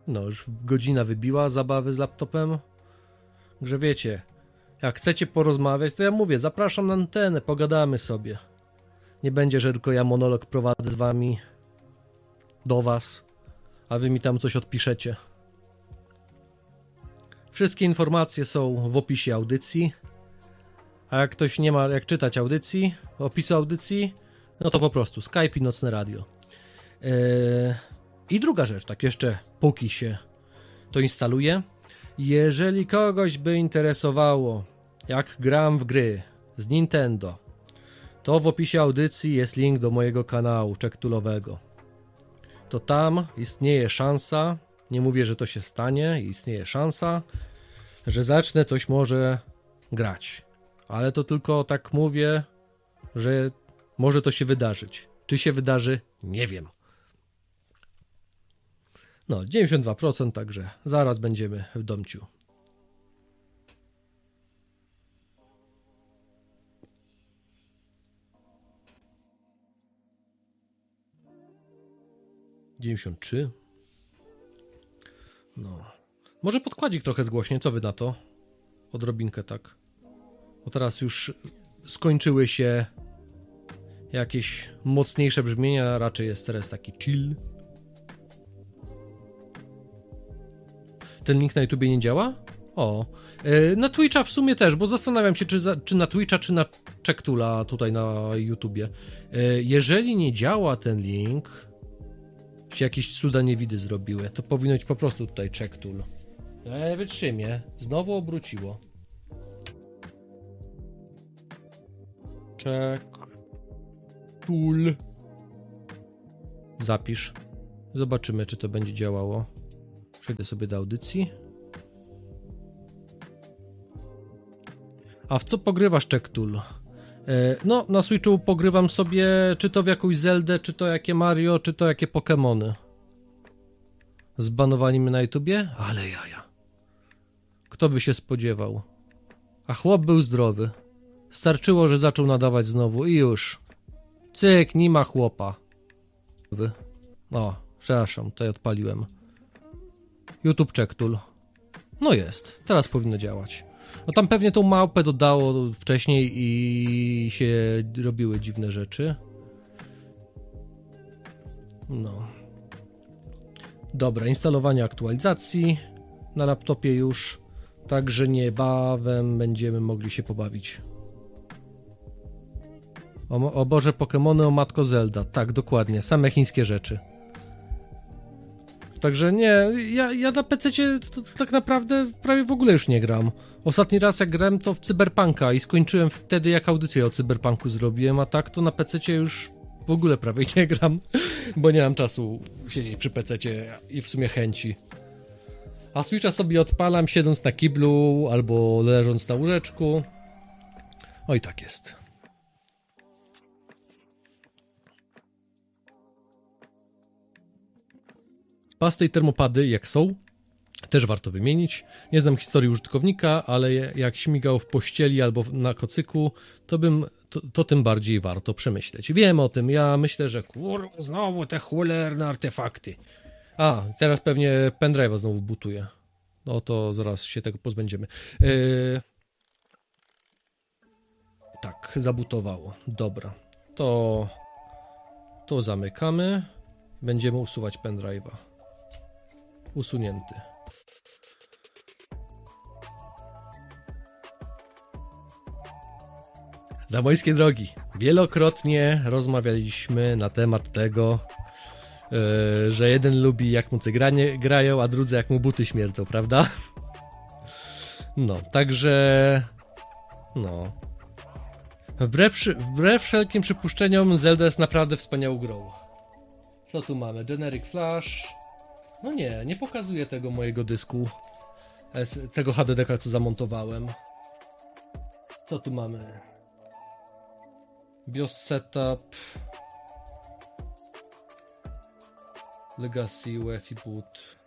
No, już godzina wybiła zabawy z laptopem. Że wiecie, jak chcecie porozmawiać, to ja mówię, zapraszam na antenę, pogadamy sobie. Nie będzie, że tylko ja monolog prowadzę z wami, do was, a wy mi tam coś odpiszecie. Wszystkie informacje są w opisie audycji, a jak ktoś nie ma jak czytać audycji, opisu audycji, no to po prostu Skype i Nocne Radio. I druga rzecz, tak jeszcze póki się to instaluje, jeżeli kogoś by interesowało, jak gram w gry z Nintendo, to w opisie audycji jest link do mojego kanału Czektulowego. To tam istnieje szansa, nie mówię, że to się stanie, istnieje szansa, że zacznę coś może grać. Ale to tylko tak mówię, że może to się wydarzyć. Czy się wydarzy? Nie wiem. No, 92%, także zaraz będziemy w domciu. (93) No. Może podkładzik trochę zgłośnie, co wy na to? Odrobinkę tak. Bo teraz już skończyły się jakieś mocniejsze brzmienia, raczej jest teraz taki chill. Ten link na YouTubie nie działa? O, na Twitcha w sumie też, bo zastanawiam się, czy na Twitcha, czy na Czektula tutaj na YouTubie. Jeżeli nie działa ten link, się jakieś cuda niewidy zrobiły, to powinno być po prostu tutaj Czektul. Wytrzymie, znowu obróciło. Czektul. Zapisz. Zobaczymy, czy to będzie działało. Przejdę sobie do audycji. A w co pogrywasz, Czektul? No, na Switchu pogrywam sobie czy to w jakąś Zeldę, czy to jakie Mario, czy to jakie Pokemony. Zbanowali mnie na YouTubie? Ale jaja. Kto by się spodziewał? A chłop był zdrowy. Starczyło, że zaczął nadawać znowu i już. Cyk, nie ma chłopa. O, przepraszam, tutaj odpaliłem. YouTube Czektul. No jest, teraz powinno działać. No tam pewnie tą małpę dodało wcześniej i się robiły dziwne rzeczy. No. Dobra, instalowanie aktualizacji na laptopie już. Także niebawem będziemy mogli się pobawić. O Boże, Pokemony, o Matko Zelda. Tak, dokładnie, same chińskie rzeczy. Także nie, ja na PC-cie tak naprawdę prawie w ogóle już nie gram. Ostatni raz jak grałem to w Cyberpunka i skończyłem wtedy jak audycję o Cyberpunku zrobiłem, a tak to na PC-cie już w ogóle prawie nie gram, bo nie mam czasu siedzieć przy PC-cie i w sumie chęci. A Switcha sobie odpalam siedząc na kiblu albo leżąc na łóżeczku. Oj, tak jest. Pasty i termopady jak są, też warto wymienić. Nie znam historii użytkownika, ale jak śmigał w pościeli albo na kocyku, to tym bardziej warto przemyśleć. Wiem o tym, ja myślę, że kurwa, znowu te cholerne artefakty. A, teraz pewnie pendrive'a znowu butuje. No to zaraz się tego pozbędziemy. Tak, zabutowało. Dobra. To zamykamy. Będziemy usuwać pendrive'a. Usunięty. Zamojskie drogi. Wielokrotnie rozmawialiśmy na temat tego, że jeden lubi jak mu cygranie grają, a drudzy jak mu buty śmierdzą, prawda? No, także no. Wbrew wszelkim przypuszczeniom Zelda jest naprawdę wspaniałą grą. Co tu mamy? Generic Flash. No nie pokazuje tego mojego dysku. Tego HDD-ka, co zamontowałem. Co tu mamy? BIOS Setup. Legacy, UEFI boot.